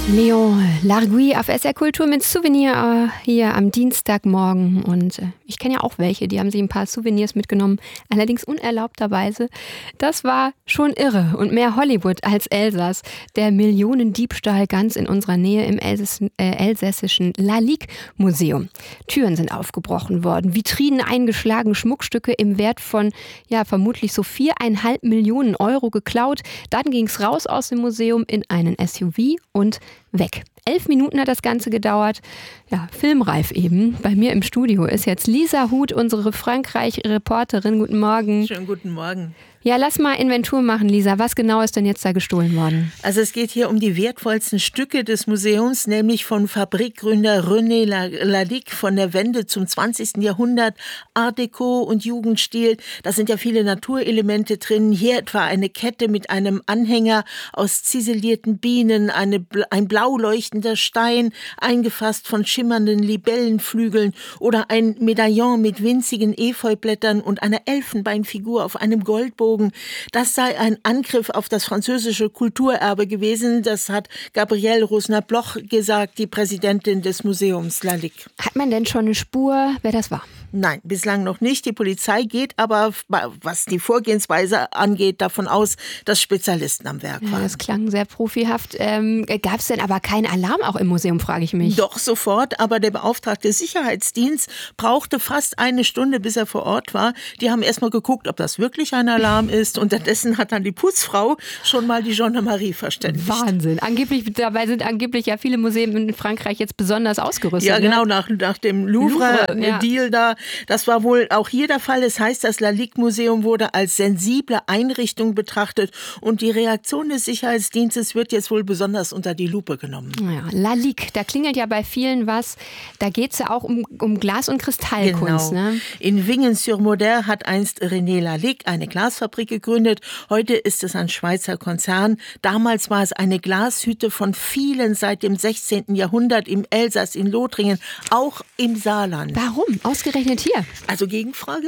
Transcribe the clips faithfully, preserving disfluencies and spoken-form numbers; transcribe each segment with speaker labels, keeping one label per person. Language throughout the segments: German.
Speaker 1: Leon Larguy auf S R Kultur mit Souvenir äh, hier am Dienstagmorgen. Und äh, ich kenne ja auch welche, die haben sich ein paar Souvenirs mitgenommen, allerdings unerlaubterweise. Das war schon irre. Und mehr Hollywood als Elsass. Der Millionendiebstahl ganz in unserer Nähe im Elsass, äh, elsässischen Lalique-Museum. Türen sind aufgebrochen worden, Vitrinen eingeschlagen, Schmuckstücke im Wert von ja vermutlich so viereinhalb Millionen Euro geklaut. Dann ging es raus aus dem Museum in einen S U V und weg. Elf Minuten hat das Ganze gedauert. Ja, filmreif eben. Bei mir im Studio ist jetzt Lisa Huth, unsere Frankreich-Reporterin. Guten Morgen.
Speaker 2: Schönen guten Morgen.
Speaker 1: Ja, lass mal Inventur machen, Lisa. Was genau ist denn jetzt da gestohlen worden?
Speaker 2: Also es geht hier um die wertvollsten Stücke des Museums, nämlich von Fabrikgründer René Lalique von der Wende zum zwanzigsten Jahrhundert. Art Deco und Jugendstil, da sind ja viele Naturelemente drin. Hier etwa eine Kette mit einem Anhänger aus ziselierten Bienen, eine, ein blau leuchtender Stein, eingefasst von schimmernden Libellenflügeln oder ein Medaillon mit winzigen Efeublättern und einer Elfenbeinfigur auf einem Goldbogen. Das sei ein Angriff auf das französische Kulturerbe gewesen. Das hat Gabrielle Rosner-Bloch gesagt, die Präsidentin des Museums Lalique.
Speaker 1: Hat man denn schon eine Spur, wer das war?
Speaker 2: Nein, bislang noch nicht. Die Polizei geht aber, was die Vorgehensweise angeht, davon aus, dass Spezialisten am Werk waren.
Speaker 1: Ja, das klang sehr profihaft. Ähm, Gab es denn aber keinen Alarm auch im Museum, frage ich mich.
Speaker 2: Doch, sofort. Aber der beauftragte Sicherheitsdienst brauchte fast eine Stunde, bis er vor Ort war. Die haben erst mal geguckt, ob das wirklich ein Alarm ist. Unterdessen hat dann die Putzfrau schon mal die Gendarmerie verständigt.
Speaker 1: Wahnsinn. Angeblich, dabei sind angeblich ja viele Museen in Frankreich jetzt besonders ausgerüstet.
Speaker 2: Ja, genau,
Speaker 1: ne?
Speaker 2: nach, nach dem Louvre-Deal ja. da. Das war wohl auch hier der Fall. Es heißt, das Lalique-Museum wurde als sensible Einrichtung betrachtet und die Reaktion des Sicherheitsdienstes wird jetzt wohl besonders unter die Lupe genommen.
Speaker 1: Ja, Lalique, da klingelt ja bei vielen was. Da geht es ja auch um, um Glas- und Kristallkunst.
Speaker 2: Genau.
Speaker 1: Ne?
Speaker 2: In Wingen-sur-Moder hat einst René Lalique eine Glasfabrik gegründet. Heute ist es ein Schweizer Konzern. Damals war es eine Glashütte von vielen seit dem sechzehnten Jahrhundert im Elsass, in Lothringen, auch im Saarland.
Speaker 1: Warum? Ausgerechnet hier?
Speaker 2: Also Gegenfrage.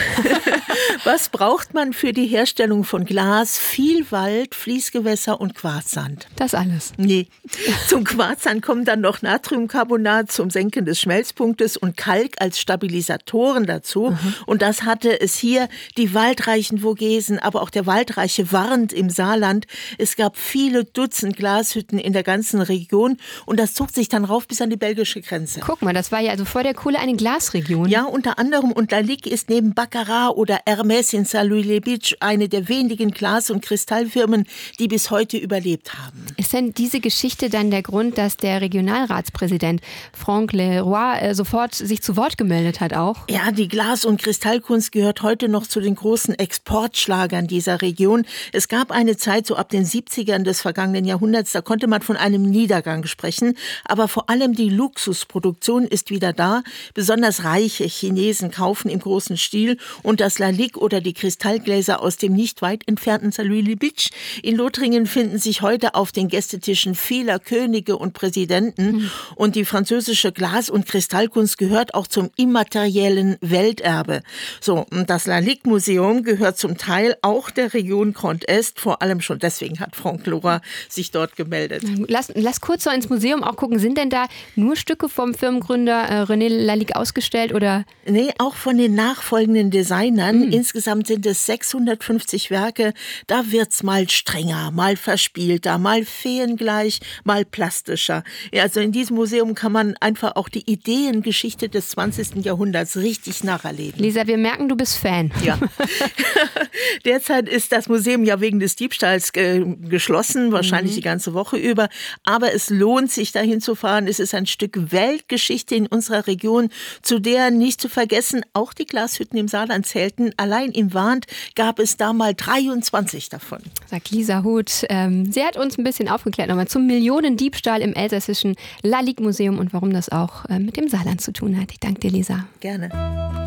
Speaker 2: Was braucht man für die Herstellung von Glas? Viel Wald, Fließgewässer und Quarzsand.
Speaker 1: Das alles?
Speaker 2: Nee. Zum Quarzsand kommen dann noch Natriumcarbonat zum Senken des Schmelzpunktes und Kalk als Stabilisatoren dazu. Mhm. Und das hatte es hier, die waldreichen Vogesen, aber auch der waldreiche Warnt im Saarland. Es gab viele Dutzend Glashütten in der ganzen Region und das zog sich dann rauf bis an die belgische Grenze.
Speaker 1: Guck mal, das war ja also vor der Kohle eine Glasregion.
Speaker 2: Ja, unter anderem. Und Lalique ist neben Baccarat oder Hermès in Saint-Louis-les-Bitches eine der wenigen Glas- und Kristallfirmen, die bis heute überlebt haben.
Speaker 1: Ist denn diese Geschichte dann der Grund, dass der Regionalratspräsident Franck Leroy äh, sofort sich zu Wort gemeldet hat auch?
Speaker 2: Ja, die Glas- und Kristallkunst gehört heute noch zu den großen Exportschlagern dieser Region. Es gab eine Zeit, so ab den siebzigern des vergangenen Jahrhunderts, da konnte man von einem Niedergang sprechen. Aber vor allem die Luxusproduktion ist wieder da. Besonders reiche Chinesen kaufen im großen Stil und das Lalique oder die Kristallgläser aus dem nicht weit entfernten Saint-Louis-les-Bitches in Lothringen finden sich heute auf den Gästetischen vieler Könige und Präsidenten. Mhm. Und die französische Glas- und Kristallkunst gehört auch zum immateriellen Welterbe. So, und das Lalique-Museum gehört zum Teil auch der Region Grand Est, vor allem schon deswegen hat Franck Leroy sich dort gemeldet.
Speaker 1: Lass, lass kurz so ins Museum auch gucken. Sind denn da nur Stücke vom Firmengründer äh, René Lalique ausgestellt oder?
Speaker 2: Nee, auch von den nachfolgenden Designern. Mhm. Insgesamt sind es sechshundertfünfzig Werke. Da wird's mal strenger, mal verspielter, mal feengleich, mal plastischer. Ja, also in diesem Museum kann man einfach auch die Ideengeschichte des zwanzigsten Jahrhunderts richtig nacherleben.
Speaker 1: Lisa, wir merken, du bist Fan.
Speaker 2: Ja. Derzeit ist das Museum ja wegen des Diebstahls äh, geschlossen, wahrscheinlich mhm. die ganze Woche über. Aber es lohnt sich, dahin zu fahren. Es ist ein Stück Weltgeschichte in unserer Region, zu der nicht zu vergessen auch die Glashütten im Saarland zählten. Allein im Warnt gab es da mal dreiundzwanzig davon.
Speaker 1: Sagt Lisa Huth. Ähm, sie hat uns ein bisschen aufgeklärt nochmal zum Millionendiebstahl im elsässischen Lalique-Museum und warum das auch äh, mit dem Saarland zu tun hat. Ich danke dir, Lisa.
Speaker 2: Gerne.